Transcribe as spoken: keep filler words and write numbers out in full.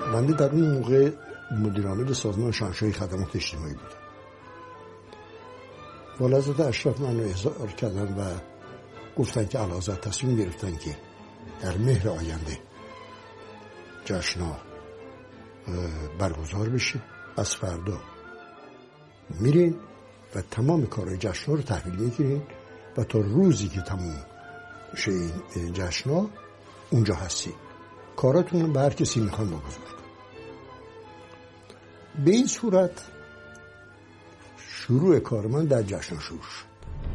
بنده در اون موقع مدیر عامل سازمان شاهنشاهی خدمات اجتماعی بودم. والحضرت اشرف منو احضار کردن و گفتن که اعلیحضرت تصمیم گرفتن که در مهر آینده جشن‌ها برگزار بشه. از فردا میرین و تمام کارهای جشن‌ها رو تحویل میگیرین و تا روزی که تموم شه این جشن‌ها اونجا هستی، کاراتون رو به هر کسی میخوان بگذار. به این صورت شروع کار من در جشن‌ها شروع شد.